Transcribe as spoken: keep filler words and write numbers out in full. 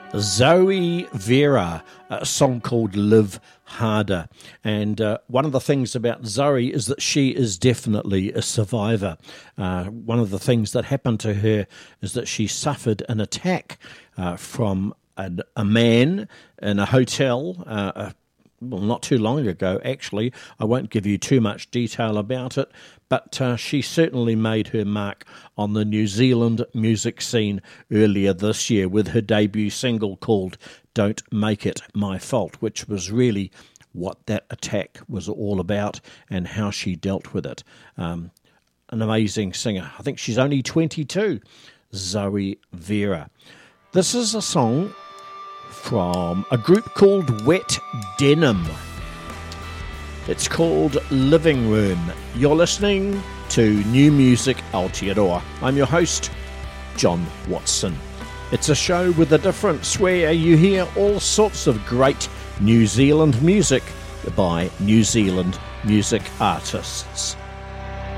Zoe Vera, a song called Live Harder. And uh, one of the things about Zoe is that she is definitely a survivor. Uh, one of the things that happened to her is that she suffered an attack uh, from a, a man in a hotel, uh, a well, not too long ago, actually. I won't give you too much detail about it, but uh, she certainly made her mark on the New Zealand music scene earlier this year with her debut single called Don't Make It My Fault, which was really what that attack was all about and how she dealt with it. Um, an amazing singer. I think she's only twenty-two, Zoe Vera. This is a song from a group called Wet Denim. It's called Living Room. You're listening to New Music Aotearoa. I'm your host, John Watson. It's a show with a difference where you hear all sorts of great New Zealand music by New Zealand music artists.